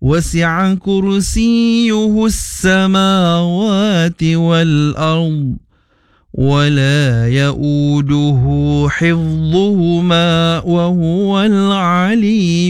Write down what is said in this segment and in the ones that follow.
وسع كرسيه السماوات والأرض ولا يؤوده حفظهما وهو العلي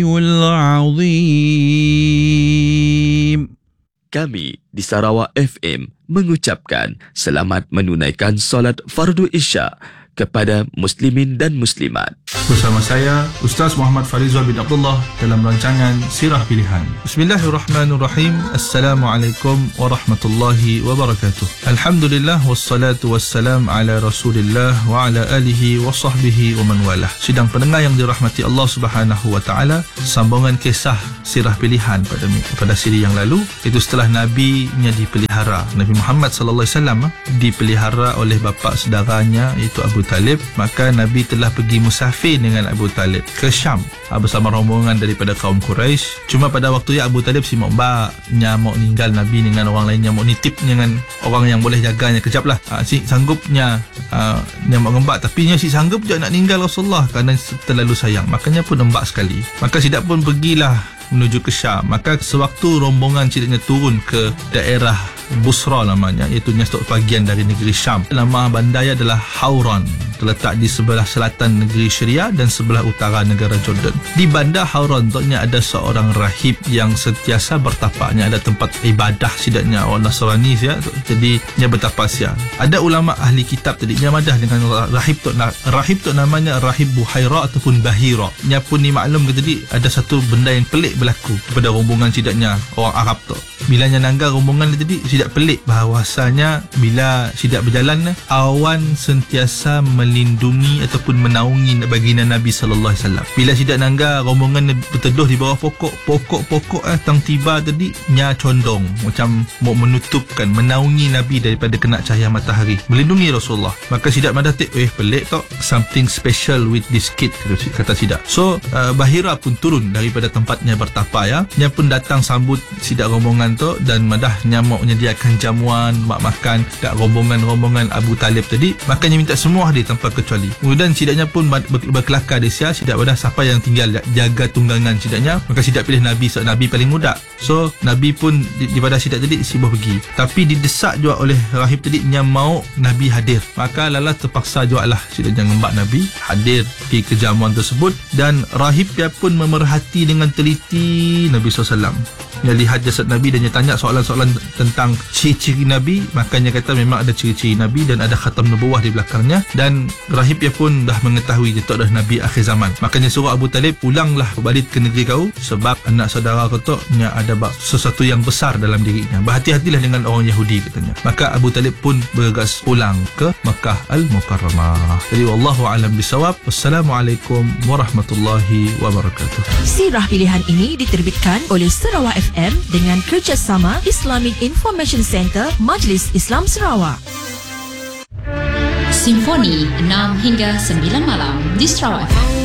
العظيم. Kami di Sarawak FM mengucapkan selamat menunaikan solat fardu Isya kepada muslimin dan muslimat. Bersama saya Ustaz Muhammad Farizal bin Abdullah dalam rancangan Sirah Pilihan. Bismillahirrahmanirrahim. Assalamualaikum warahmatullahi wabarakatuh. Alhamdulillah wassalatu wassalam ala Rasulillah wa ala alihi wa sahbihi wa man walah. Sidang pendengar yang dirahmati Allah Subhanahu wa taala, sambungan kisah Sirah Pilihan pada siri yang lalu, itu setelah Nabi-nya dipelihara, Nabi Muhammad sallallahu alaihi wasallam dipelihara oleh bapa saudaranya iaitu Abu Talib, maka Nabi telah pergi musafir dengan Abu Talib ke Syam bersama rombongan daripada kaum Quraisy. Cuma pada waktu Abu Talib si mokba nyamuk ninggal Nabi dengan orang lain, nyamuk nitip dengan orang yang boleh jaganya kejap lah. Si sanggupnya nyamuk ngembak, tapi si sanggup je nak ninggal Rasulullah kerana terlalu sayang, makanya pun embak sekali. Maka sidak pun pergilah menuju ke Syam. Maka sewaktu rombongan sidaknya turun ke daerah Busra namanya, iaitu nyastok bahagian dari negeri Syam. Nama bandar adalah Hauran, terletak di sebelah selatan negeri Syria dan sebelah utara negara Jordan. Di bandar Hauran tu ada seorang rahib yang sentiasa bertapa. Ada tempat ibadah sidaknya orang Nasrani ya. Jadi dia bertapa sia. Ada ulama ahli kitab tadinya madah dengan rahib tu. Rahib tu namanya Rahib Buhaira ataupun Bahira. Nya pun ni maklum ke tadi ada satu benda yang pelik berlaku kepada rombongan sidaknya orang Arab tu. Bila nanggar rombongan dia tadi sidak pelik bahawasanya bila sidak berjalan, awan sentiasa melindungi ataupun menaungi baginda Nabi sallallahu alaihi wasallam. Bila sidak nanggar rombongan berteduh di bawah pokok tang tiba tadi nya condong macam mau menutupkan, menaungi Nabi daripada kena cahaya matahari, melindungi Rasulullah. Maka sidak madah pelik tak, something special with this kid, kata sidak. So Bahira pun turun daripada tempatnya bertapa ya. Dia pun datang sambut sidak rombongan tu dan madah nyamuk menyediakan jamuan, mak makan kat rombongan Abu Talib tadi. Makanya minta semua hadir tanpa kecuali. Kemudian sidaknya pun berkelakar dia sia, sidak pada siapa yang tinggal jaga tunggangan sidaknya. Maka sidak pilih Nabi, sebab Nabi paling muda. So Nabi pun daripada sidak tadi sibuh pergi. Tapi didesak juga oleh rahib tadi yang mau Nabi hadir. Maka lala terpaksa juga lah sidaknya ngembak Nabi hadir pergi ke jamuan tersebut. Dan rahib dia pun memerhati dengan teliti Nabi SAW. Dia lihat jasad Nabi dan dia tanya soalan-soalan tentang ciri-ciri Nabi. Makanya kata memang ada ciri-ciri Nabi dan ada khatam nubuwah di belakangnya. Dan rahib dia pun dah mengetahui dia tu adalah Nabi akhir zaman. Makanya suruh Abu Talib, pulanglah balik ke negeri kau, sebab anak saudara kau tu ada sesuatu yang besar dalam dirinya. Berhati-hatilah dengan orang Yahudi katanya. Maka Abu Talib pun bergegas pulang ke Makkah Al-Mukarramah. Jadi wallahu a'lam bisawab. Wassalamualaikum warahmatullahi wabarakatuh. Sirah Pilihan ini diterbitkan oleh Sarawak FM dengan kerjasama Islamic Information Center Majlis Islam Sarawak. Simfoni 6 hingga 9 malam di Sarawak FM.